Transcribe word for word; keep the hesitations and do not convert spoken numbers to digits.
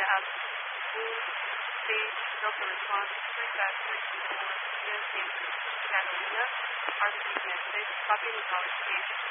have Moon, Stage, Delta Response, three five three two four, United States, Catalina, R C United States, copy and acknowledge stage.